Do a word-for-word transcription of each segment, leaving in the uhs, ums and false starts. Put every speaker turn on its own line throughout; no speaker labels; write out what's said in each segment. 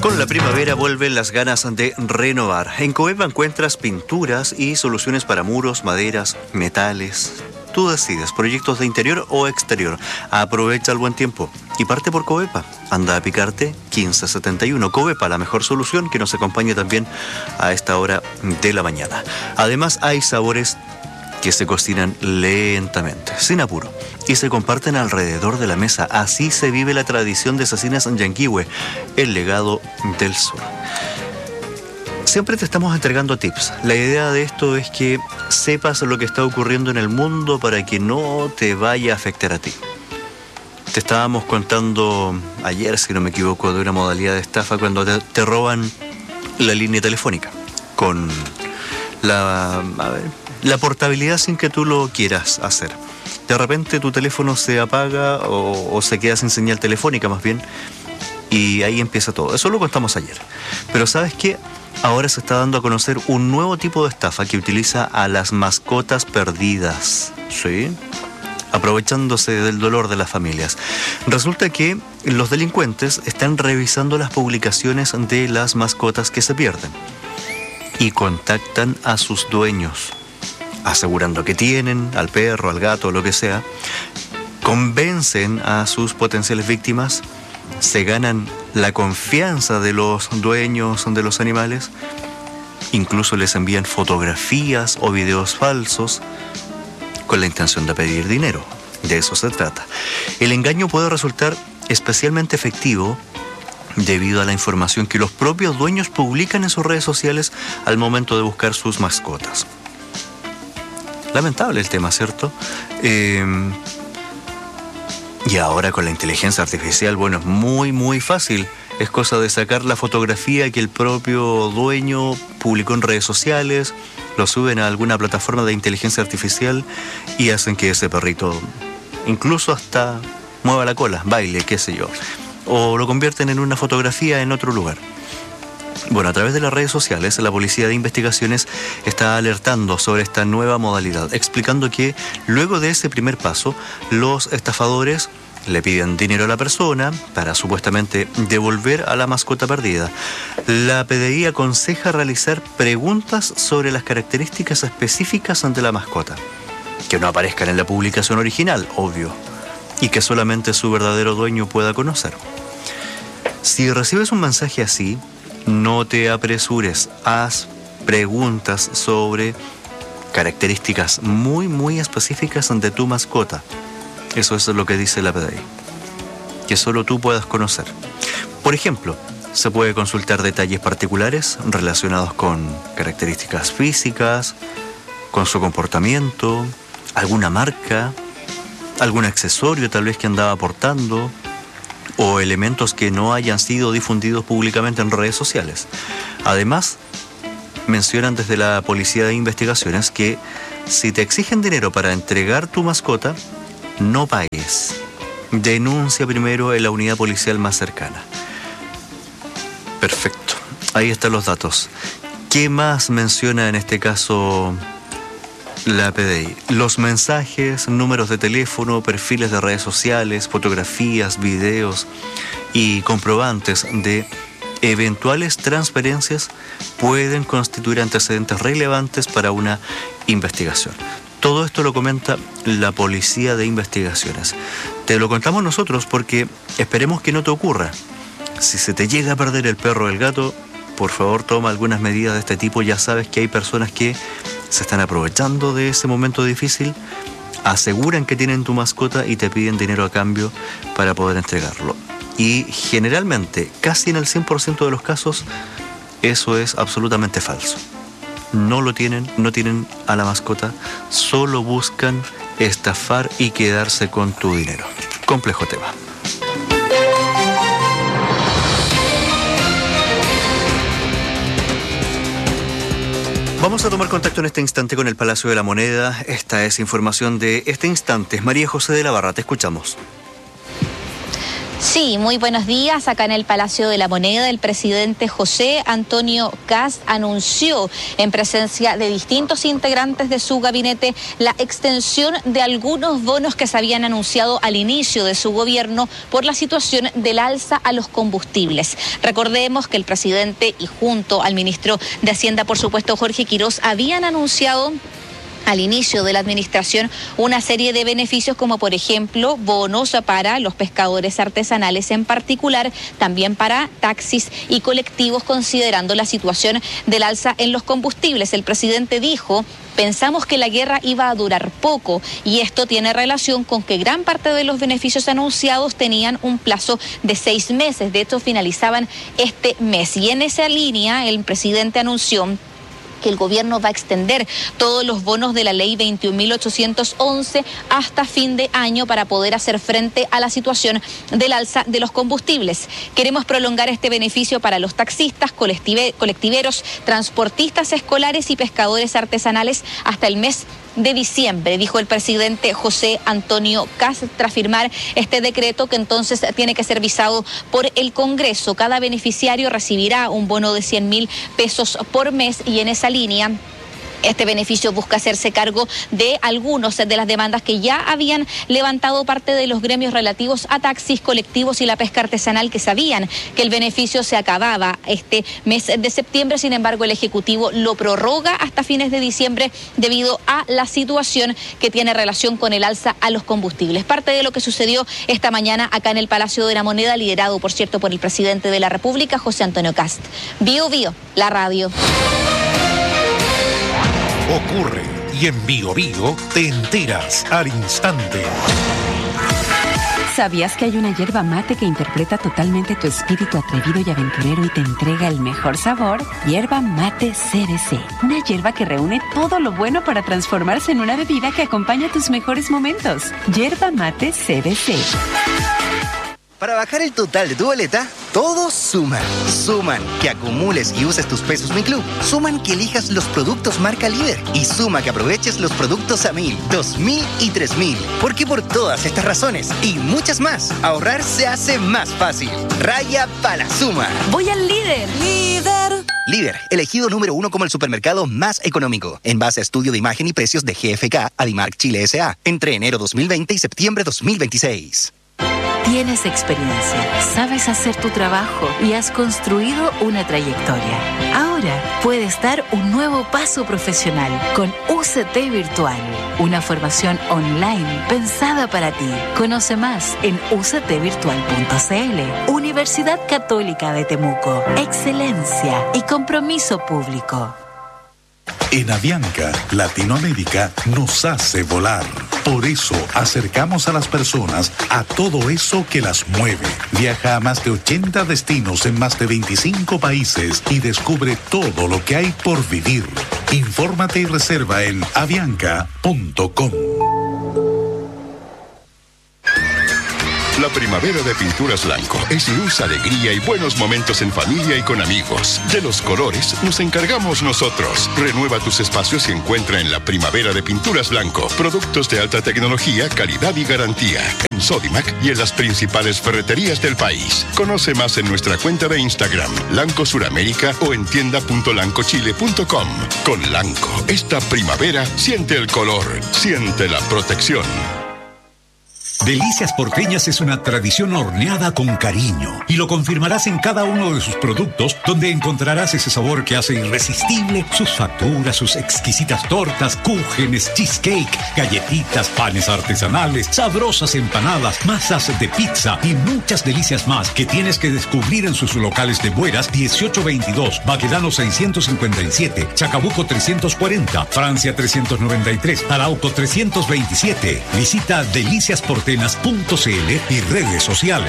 Con la primavera vuelven las ganas de renovar. En Covepa encuentras pinturas y soluciones para muros, maderas, metales. Tú decides, proyectos de interior o exterior. Aprovecha el buen tiempo y parte por Covepa. Anda a Picarte quince setenta y uno. Covepa, la mejor solución, que nos acompañe también a esta hora de la mañana. Además, hay sabores que se cocinan lentamente, sin apuro, y se comparten alrededor de la mesa. Así se vive la tradición de Cecinas Yanquihue, el legado del sur. Siempre te estamos entregando tips. La idea de esto es que sepas lo que está ocurriendo en el mundo para que no te vaya a afectar a ti. Te estábamos contando ayer, si no me equivoco, de una modalidad de estafa cuando te, te roban la línea telefónica con la... A ver, la portabilidad sin que tú lo quieras hacer. De repente tu teléfono se apaga o, o se queda sin señal telefónica más bien, y ahí empieza todo. Eso lo contamos ayer. Pero ¿sabes qué? Ahora se está dando a conocer un nuevo tipo de estafa que utiliza a las mascotas perdidas, ¿sí? Aprovechándose del dolor de las familias. Resulta que los delincuentes están revisando las publicaciones de las mascotas que se pierden y contactan a sus dueños, asegurando que tienen al perro, al gato, lo que sea. Convencen a sus potenciales víctimas, se ganan la confianza de los dueños de los animales, incluso les envían fotografías o videos falsos con la intención de pedir dinero. De eso se trata. El engaño puede resultar especialmente efectivo debido a la información que los propios dueños publican en sus redes sociales al momento de buscar sus mascotas. Lamentable el tema, ¿cierto? Eh, y ahora con la inteligencia artificial, bueno, es muy, muy fácil. Es cosa de sacar la fotografía que el propio dueño publicó en redes sociales, lo suben a alguna plataforma de inteligencia artificial y hacen que ese perrito incluso hasta mueva la cola, baile, qué sé yo. O lo convierten en una fotografía en otro lugar. Bueno, a través de las redes sociales, la Policía de Investigaciones está alertando sobre esta nueva modalidad, explicando que luego de ese primer paso, los estafadores le piden dinero a la persona para supuestamente devolver a la mascota perdida. La P D I aconseja realizar preguntas sobre las características específicas de la mascota, que no aparezcan en la publicación original, obvio, y que solamente su verdadero dueño pueda conocer. Si recibes un mensaje así, no te apresures, haz preguntas sobre características muy, muy específicas de tu mascota. Eso es lo que dice la P D I, que solo tú puedas conocer. Por ejemplo, se puede consultar detalles particulares relacionados con características físicas, con su comportamiento, alguna marca, algún accesorio tal vez que andaba portando, o elementos que no hayan sido difundidos públicamente en redes sociales. Además, mencionan desde la Policía de Investigaciones que si te exigen dinero para entregar tu mascota, no pagues. Denuncia primero en la unidad policial más cercana. Perfecto. Ahí están los datos. ¿Qué más menciona en este caso la P D I? Los mensajes, números de teléfono, perfiles de redes sociales, fotografías, videos y comprobantes de eventuales transferencias pueden constituir antecedentes relevantes para una investigación. Todo esto lo comenta la Policía de Investigaciones. Te lo contamos nosotros porque esperemos que no te ocurra. Si se te llega a perder el perro o el gato, por favor toma algunas medidas de este tipo. Ya sabes que hay personas que se están aprovechando de ese momento difícil, aseguran que tienen tu mascota y te piden dinero a cambio para poder entregarlo. Y generalmente, casi en el cien por ciento de los casos, eso es absolutamente falso. No lo tienen, no tienen a la mascota, solo buscan estafar y quedarse con tu dinero. Complejo tema. Vamos a tomar contacto en este instante con el Palacio de la Moneda. Esta es información de este instante. María José de la Barra, te escuchamos.
Sí, muy buenos días. Acá en el Palacio de la Moneda, el presidente José Antonio Kast anunció en presencia de distintos integrantes de su gabinete la extensión de algunos bonos que se habían anunciado al inicio de su gobierno por la situación del alza a los combustibles. Recordemos que el presidente y junto al ministro de Hacienda, por supuesto, Jorge Quirós, habían anunciado al inicio de la administración una serie de beneficios como por ejemplo bonos para los pescadores artesanales en particular, también para taxis y colectivos considerando la situación del alza en los combustibles. El presidente dijo: pensamos que la guerra iba a durar poco y esto tiene relación con que gran parte de los beneficios anunciados tenían un plazo de seis meses, de hecho finalizaban este mes y en esa línea el presidente anunció que el gobierno va a extender todos los bonos de la ley veintiún mil ochocientos once hasta fin de año para poder hacer frente a la situación del alza de los combustibles. Queremos prolongar este beneficio para los taxistas, colective, colectiveros, transportistas escolares y pescadores artesanales hasta el mes de diciembre, dijo el presidente José Antonio Kast, tras firmar este decreto que entonces tiene que ser visado por el Congreso. Cada beneficiario recibirá un bono de cien mil pesos por mes y en esa línea este beneficio busca hacerse cargo de algunos de las demandas que ya habían levantado parte de los gremios relativos a taxis, colectivos y la pesca artesanal, que sabían que el beneficio se acababa este mes de septiembre. Sin embargo, el Ejecutivo lo prorroga hasta fines de diciembre debido a la situación que tiene relación con el alza a los combustibles. Parte de lo que sucedió esta mañana acá en el Palacio de la Moneda, liderado, por cierto, por el presidente de la República, José Antonio Kast. Bio Bio, la radio.
Ocurre y en Bio Bio te enteras al instante.
¿Sabías que hay una yerba mate que interpreta totalmente tu espíritu atrevido y aventurero y te entrega el mejor sabor? Yerba Mate C B C. Una yerba que reúne todo lo bueno para transformarse en una bebida que acompaña tus mejores momentos. Yerba Mate C B C.
Para bajar el total de tu boleta, todos suman. Suman que acumules y uses tus pesos Mi Club. Suman que elijas los productos marca líder. Y suma que aproveches los productos a mil, dos mil y tres mil. Porque por todas estas razones y muchas más, ahorrar se hace más fácil. Raya para la suma.
Voy al líder.
Líder. Líder, elegido número uno como el supermercado más económico. En base a estudio de imagen y precios de G F K Adimark Chile S A. Entre enero dos mil veinte y septiembre dos mil veintiséis.
Tienes experiencia, sabes hacer tu trabajo y has construido una trayectoria. Ahora puedes dar un nuevo paso profesional con U C T Virtual, una formación online pensada para ti. Conoce más en u c t virtual punto c l. Universidad Católica de Temuco. Excelencia y compromiso público.
En Avianca, Latinoamérica nos hace volar. Por eso acercamos a las personas a todo eso que las mueve. Viaja a más de ochenta destinos en más de veinticinco países y descubre todo lo que hay por vivir. Infórmate y reserva en avianca punto com.
La primavera de Pinturas Blanco es luz, alegría y buenos momentos en familia y con amigos. De los colores nos encargamos nosotros. Renueva tus espacios y encuentra en la primavera de Pinturas Blanco productos de alta tecnología, calidad y garantía. En Sodimac y en las principales ferreterías del país. Conoce más en nuestra cuenta de Instagram, Lanco Suramérica, o en tienda punto lanco chile punto com. Con Lanco, esta primavera siente el color, siente la protección.
Delicias Porteñas es una tradición horneada con cariño y lo confirmarás en cada uno de sus productos, donde encontrarás ese sabor que hace irresistible sus facturas, sus exquisitas tortas, cúgenes, cheesecake, galletitas, panes artesanales, sabrosas empanadas, masas de pizza y muchas delicias más que tienes que descubrir en sus locales de Bueras dieciocho veintidós, Baquedano seiscientos cincuenta y siete, Chacabuco trescientos cuarenta, Francia trescientos noventa y tres, Arauco trescientos veintisiete. Visita Delicias Porteñas punto c l y redes sociales.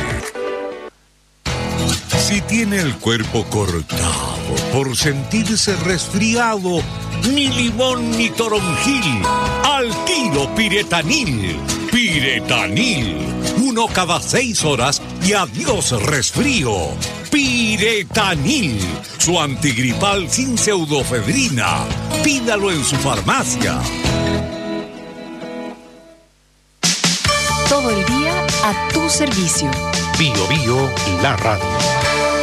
Si tiene el cuerpo cortado por sentirse resfriado, ni limón ni toronjil, al tiro Piretanil. Piretanil, uno cada seis horas y adiós resfrío. Piretanil, su antigripal sin pseudofedrina. Pídalo en su farmacia.
Todo el día
A tu servicio.
Bio Bio, la radio.